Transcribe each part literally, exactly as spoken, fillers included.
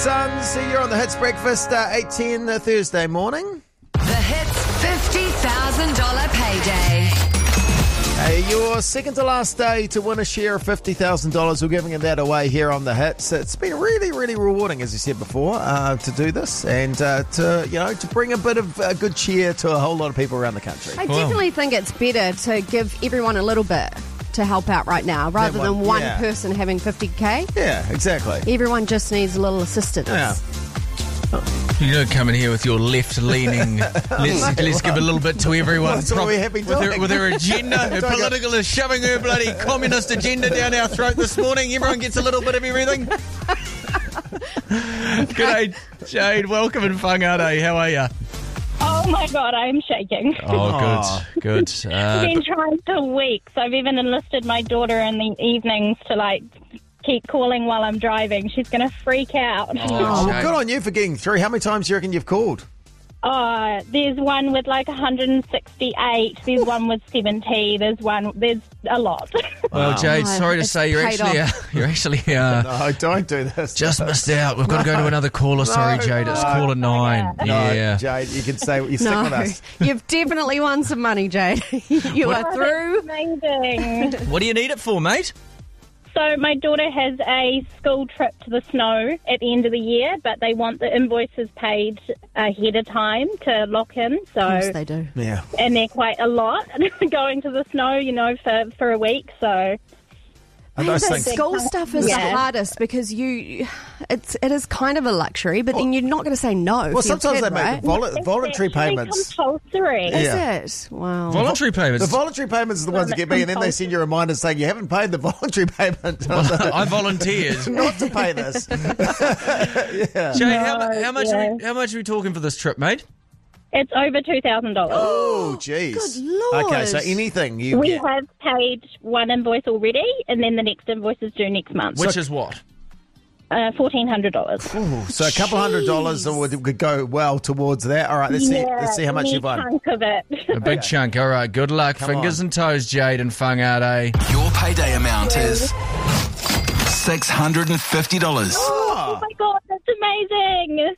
Sons. See you on the Hits Breakfast, uh, eight ten uh, Thursday morning. The Hits fifty thousand dollars payday. Hey, your second to last day to win a share of fifty thousand dollars. We're giving that away here on the Hits. It's been really, really rewarding, as you said before, uh, to do this and uh, to, you know, to bring a bit of uh, good cheer to a whole lot of people around the country. I definitely wow. think it's better to give everyone a little bit to help out right now, rather one, than one yeah. person having fifty K. Yeah, exactly. Everyone just needs a little assistance. Yeah. You don't come in here with your left-leaning, let's, let's give a little bit to everyone. That's what we have been with, her, doing. with her agenda, her political is shoving her bloody communist agenda down our throat this morning. Everyone gets a little bit of everything. G'day, Jade. Welcome in Whangarei. How are you? Oh my God, I'm shaking. Oh, good, good. Uh, I've been trying for weeks. I've even enlisted my daughter in the evenings to, like, keep calling while I'm driving. She's going to freak out. Oh, well, good on you for getting through. How many times do you reckon you've called? Uh, there's one with like one hundred sixty-eight. There's one with seventy. There's one. There's a lot. Well, Jade, sorry to It's say you're paid actually uh, you're actually uh, No, don't do this. just missed out. We've got to go to another caller. Sorry, No, Jade. It's no. caller nine. No, Yeah. Jade, you can say you stick No, with us. you've definitely won some money, Jade. You are through. Amazing. What do you need it for, mate? So my daughter has a school trip to the snow at the end of the year, but they want the invoices paid ahead of time to lock in. So, Of course they do. Yeah. and they're quite a lot going to the snow, you know, for, for a week. So And those The things. school stuff is Yeah. the hardest because you, it's it is kind of a luxury, but then you're not going to say no. Well, to your sometimes kid, they make right? vol- it's voluntary actually payments. compulsory. Is Yeah. it? Wow. Voluntary payments. The voluntary payments are the ones that get me, and then they send you reminders saying you haven't paid the voluntary payment. I volunteered. Not to pay this. yeah. Jade, how, how much? yeah. Are we, how much are we talking for this trip, mate? It's over two thousand dollars. Oh, jeez. Good Lord. Okay, so anything you We get. have paid one invoice already, and then the next invoice is due next month. Which is what? Uh, fourteen hundred dollars. Ooh, so a couple hundred dollars would, could go well towards that. All right, let's see. Let's see how much you've won. chunk of it. A big chunk. All right, good luck. Come Fingers on. and toes, Jade and Whangarei. Your payday amount is six hundred fifty dollars. Oh my God, that's amazing.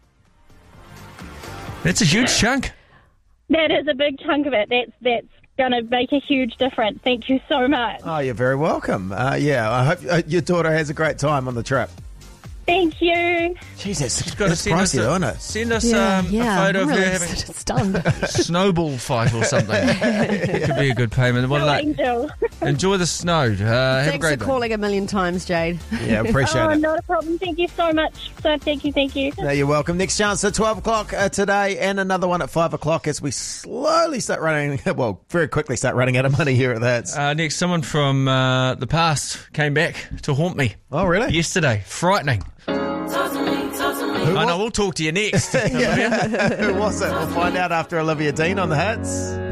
That's a huge chunk. That is a big chunk of it. That's that's going to make a huge difference. Thank you so much. Oh, you're very welcome. Uh, yeah, I hope uh, your daughter has a great time on the trip. Thank you. Jeez, that's, Got to that's send us, pricey, a, though, isn't it? send us Yeah, um, yeah. a photo I'm of her really having excited it's done. a snowball fight or something. It could be a good payment. Well, No like, angel. enjoy the snow. Uh, have a Thanks great for day. calling a million times, Jade. Yeah, appreciate Oh, it. not a problem. Thank you so much. So thank you, thank you. No, you're welcome. Next chance at twelve o'clock uh, today and another one at five o'clock as we slowly start running, well, very quickly start running out of money here at the Hits. Uh, next, someone from uh, the past came back to haunt me Oh, really? yesterday. Frightening. Who I know, was- we'll talk to you next. yeah. Who was it? We'll find out after Olivia Dean on the Hits.